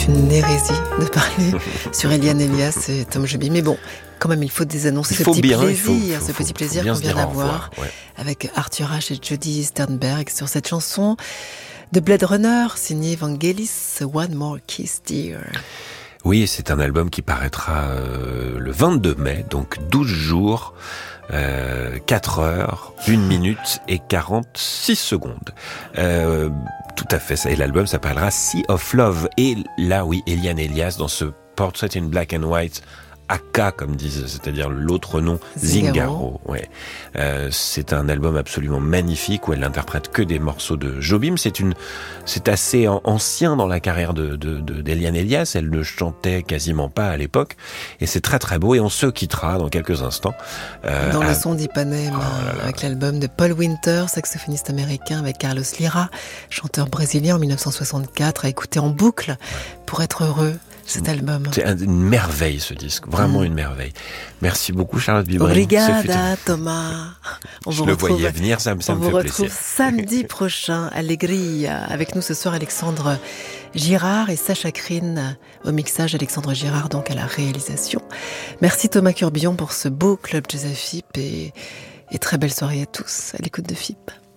une hérésie de parler sur Eliane Elias et Tom Jobim. Mais bon, quand même, il faut désannoncer ce petit plaisir qu'on vient d'avoir avec Arthur Ashe et Jody Sternberg sur cette chanson de Blade Runner signée Vangelis, One More Kiss Dear. Oui, c'est un album qui paraîtra le 22 mai, donc 12 jours, 4 heures, 1 minute et 46 secondes. Tout à fait, ça. Et l'album s'appellera Sea of Love. Et là, oui, Eliane Elias, dans ce Portrait in Black and White, Aka, comme disent, c'est-à-dire l'autre nom, Zingaro. Ouais. C'est un album absolument magnifique où elle n'interprète que des morceaux de Jobim. C'est assez ancien dans la carrière d'Eliane Elias. Elle ne chantait quasiment pas à l'époque. Et c'est très très beau. Et on se quittera dans quelques instants. Dans le son d'Ipanema, avec l'album de Paul Winter, saxophoniste américain, avec Carlos Lyra, chanteur brésilien en 1964, à écouter en boucle pour être heureux. Cet album. C'est une merveille, ce disque. Vraiment une merveille. Merci beaucoup, Charlotte Bibring. Obrigada, Thomas. Je le voyais venir, ça me fait plaisir. On vous retrouve samedi prochain, Allegria. Avec nous ce soir, Alexandre Girard et Sacha Krine au mixage. Alexandre Girard, donc, à la réalisation. Merci, Thomas Curbillon, pour ce beau club Jazz à FIP et très belle soirée à tous à l'écoute de FIP.